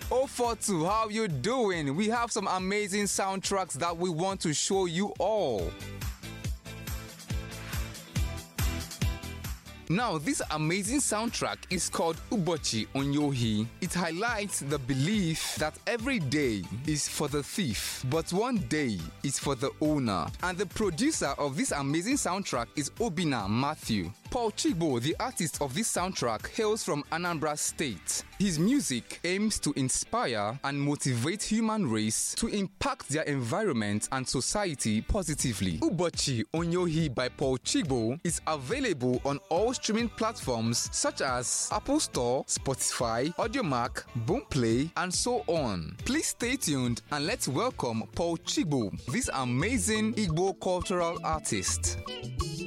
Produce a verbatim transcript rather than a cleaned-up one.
oh four two, how you doing? We have some amazing soundtracks that we want to show you all. Now, this amazing soundtrack is called Ubochi Onyohi. It highlights the belief that every day is for the thief, but one day is for the owner. And the producer of this amazing soundtrack is Obinna Matthew. Paul Chigbo, the artist of this soundtrack, hails from Anambra State. His music aims to inspire and motivate human race to impact their environment and society positively. Ubochi Onyohi by Paul Chigbo is available on all streaming platforms such as Apple Store, Spotify, Audiomack, Boomplay, and so on. Please stay tuned and let's welcome Paul Chigbo, this amazing Igbo cultural artist.